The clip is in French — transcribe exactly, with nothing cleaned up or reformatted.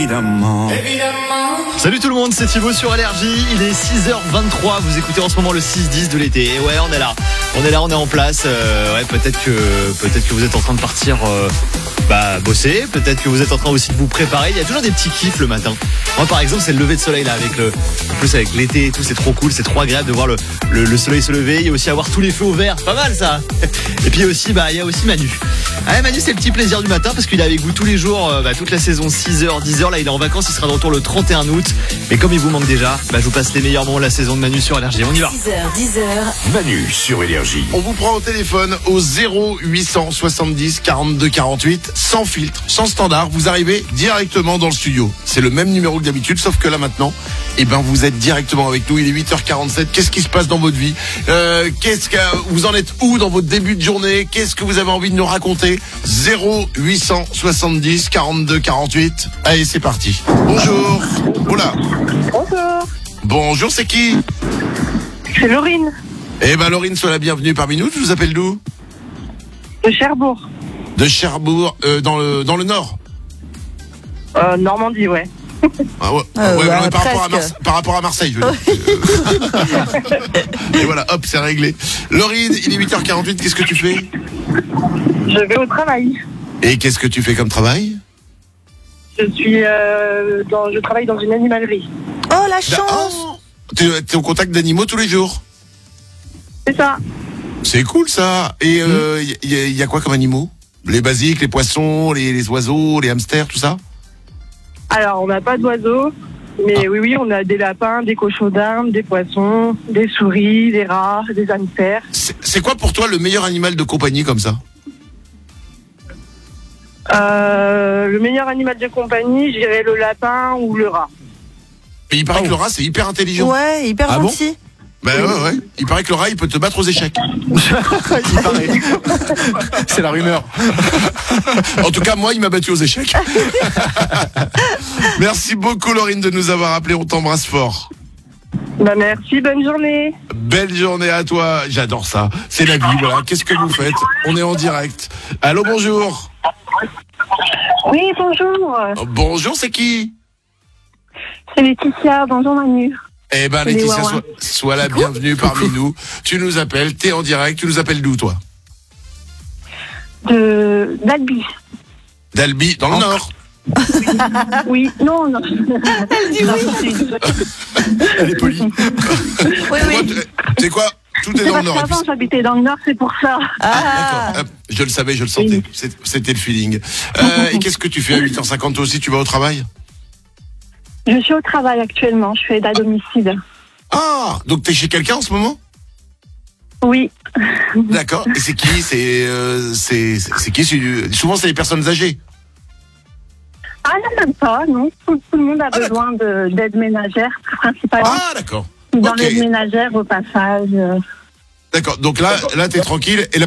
Évidemment. Salut tout le monde, c'est Thibaut sur Allergie. Il est six heures vingt-trois. Vous écoutez en ce moment le six dix de l'été. Et ouais, on est là. On est là, on est en place. Euh, ouais, peut-être que, peut-être que vous êtes en train de partir euh, bah, bosser. Peut-être que vous êtes en train aussi de vous préparer. Il y a toujours des petits kiffs le matin. Moi, par exemple, c'est le lever de soleil là, avec le, en plus avec l'été et tout, c'est trop cool. C'est trop agréable de voir le, le, le soleil se lever. Il y a aussi avoir tous les feux au vert. Pas mal ça. Et puis aussi, bah, il y a aussi Manu. Ah, Manu, c'est le petit plaisir du matin parce qu'il est avec vous tous les jours, euh, bah, toute la saison, six heures, dix heures. Là, il est en vacances. Il sera de retour le trente et un août. Mais comme il vous manque déjà, bah, je vous passe les meilleurs moments de la saison de Manu sur Allergie. On y va. six heures, dix heures. Manu sur Énergie. On vous prend au téléphone au zéro huit cent soixante-dix quarante-deux quarante-huit, sans filtre, sans standard. Vous arrivez directement dans le studio. C'est le même numéro que d'habitude, sauf que là maintenant, eh ben, vous êtes directement avec nous. Il est huit heures quarante-sept. Qu'est-ce qui se passe dans votre vie? euh, Qu'est-ce que vous en êtes où dans votre début de journée? Qu'est-ce que vous avez envie de nous raconter? Zéro huit cent soixante-dix quarante-deux quarante-huit. Allez, c'est parti. Bonjour. Oula. Bonjour, Bonjour, c'est qui? c'est Laurine Eh ben, Laurine, sois la bienvenue parmi nous. Tu nous appelles d'où? de Cherbourg, De Cherbourg, euh, dans le dans le nord. euh, Normandie, ouais. Ah ouais, Euh, ouais, bah, ouais, par, rapport à presque. Marse- par rapport à Marseille, je veux dire. Et voilà, hop, c'est réglé. Laurine, il est huit heures quarante-huit, qu'est-ce que tu fais? Je vais au travail. Et qu'est-ce que tu fais comme travail? Je suis, euh, dans, je travaille dans une animalerie. Oh la Da- chance. Oh, t'es, t'es au contact d'animaux tous les jours? C'est ça. C'est cool ça. Et il euh, y, y, y a quoi comme animaux? Les basiques, les poissons, les, les oiseaux, les hamsters, tout ça? Alors, on n'a pas d'oiseaux, mais oui, oui, on a des lapins, des cochons d'Inde, des poissons, des souris, des rats, des hamsters. C'est, c'est quoi pour toi le meilleur animal de compagnie comme ça? Euh, le meilleur animal de compagnie, je dirais le lapin ou le rat. Et il paraît que le rat c'est hyper intelligent. Ouais, hyper Ah bon gentil. Ben ouais, ouais. Il paraît que le rat il peut te battre aux échecs. Il paraît. C'est la rumeur. En tout cas, moi, il m'a battu aux échecs. Merci beaucoup, Laurine, de nous avoir appelé. On t'embrasse fort. Bah, merci, bonne journée. Belle journée à toi. J'adore ça. C'est la vie, voilà. Qu'est-ce que vous faites? On est en direct. Allô, bonjour. Oui, bonjour. Oh, bonjour, c'est qui? C'est Laetitia, bonjour Manu. Eh ben, Les Laetitia, Wawa. sois, sois la bienvenue parmi nous. Tu nous appelles, t'es en direct. Tu nous appelles d'où, toi? De d'Albi. D'Albi, dans le Nord. Oui, non, non. Elle dit oui. Elle est polie. Oui, Moi, oui. tu tu sais quoi? Tout est C'est dans parce le Nord. Et qu'avant puis- j'habitais dans le Nord, c'est pour ça. Ah. D'accord. Hop, je le savais, je le sentais. C'est- C'était le feeling. Euh, et qu'est-ce que tu fais à huit heures cinquante toi aussi? Tu vas au travail? Je suis au travail actuellement, je fais aide à domicile. Ah, donc t'es chez quelqu'un en ce moment? Oui. D'accord. Et c'est qui? C'est euh, c'est c'est c'est qui? C'est- Souvent c'est les personnes âgées. Ah non, même pas, non. Tout, tout le monde a Ah, besoin de- d'aide ménagère, principalement. Ah d'accord. Dans ok. l'aide ménagère, au passage. euh, D'accord. Donc là là t'es tranquille et la